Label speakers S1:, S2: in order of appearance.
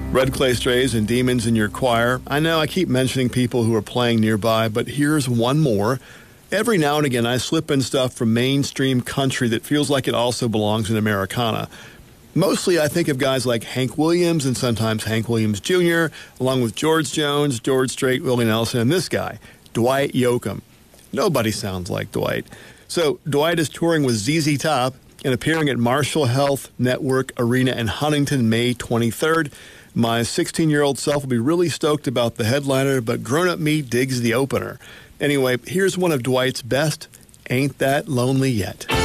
S1: Red Clay Strays and Demons in your choir. I know I keep mentioning people who are playing nearby, but here's one more. Every now and again, I slip in stuff from mainstream country that feels like it also belongs in Americana. Mostly, I think of guys like Hank Williams and sometimes Hank Williams Jr., along with George Jones, George Strait, Willie Nelson, and this guy, Dwight Yoakam. Nobody sounds like Dwight. So Dwight is touring with ZZ Top and appearing at Marshall Health Network Arena in Huntington May 23rd. My 16-year-old self will be really stoked about the headliner, but grown-up me digs the opener. Anyway, here's one of Dwight's best, Ain't That Lonely Yet.